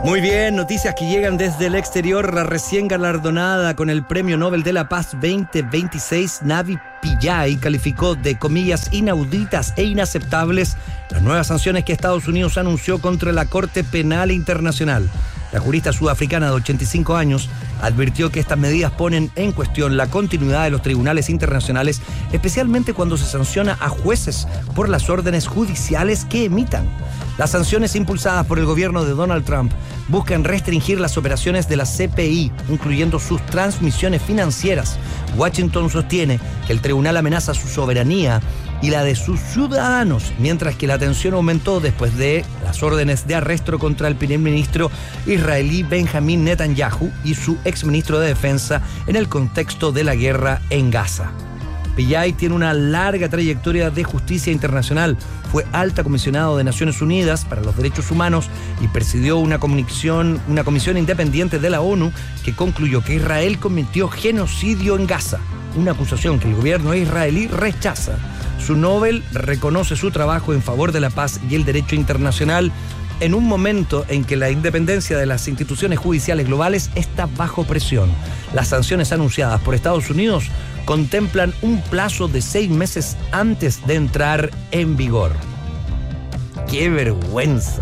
Muy bien, noticias que llegan desde el exterior. La recién galardonada con el Premio Nobel de la Paz 2026, Navi Pillay, calificó de, comillas, inauditas e inaceptables las nuevas sanciones que Estados Unidos anunció contra la Corte Penal Internacional. La jurista sudafricana de 85 años advirtió que estas medidas ponen en cuestión la continuidad de los tribunales internacionales, especialmente cuando se sanciona a jueces por las órdenes judiciales que emitan. Las sanciones impulsadas por el gobierno de Donald Trump buscan restringir las operaciones de la CPI, incluyendo sus transmisiones financieras. Washington sostiene que el tribunal amenaza su soberanía y la de sus ciudadanos, mientras que la tensión aumentó después de las órdenes de arresto contra el primer ministro israelí Benjamin Netanyahu y su exministro de Defensa en el contexto de la guerra en Gaza. Pillay tiene una larga trayectoria de justicia internacional. Fue alta comisionado de Naciones Unidas para los Derechos Humanos y presidió una comisión independiente de la ONU que concluyó que Israel cometió genocidio en Gaza, una acusación que el gobierno israelí rechaza. Su Nobel reconoce su trabajo en favor de la paz y el derecho internacional en un momento en que la independencia de las instituciones judiciales globales está bajo presión. Las sanciones anunciadas por Estados Unidos contemplan un plazo de 6 meses antes de entrar en vigor. ¡Qué vergüenza!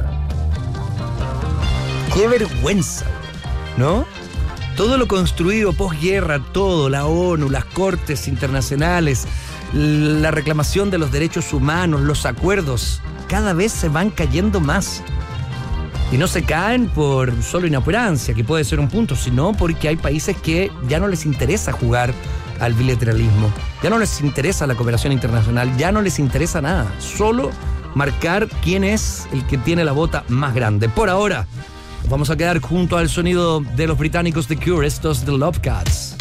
¡Qué vergüenza! ¿No? Todo lo construido posguerra, todo, la ONU, las cortes internacionales, la reclamación de los derechos humanos, los acuerdos, cada vez se van cayendo más. Y no se caen por solo inoperancia, que puede ser un punto, sino porque hay países que ya no les interesa jugar al bilateralismo, ya no les interesa la cooperación internacional, ya no les interesa nada, solo marcar quién es el que tiene la bota más grande. Por ahora, nos vamos a quedar junto al sonido de los británicos The Cure, estos The Love Cats.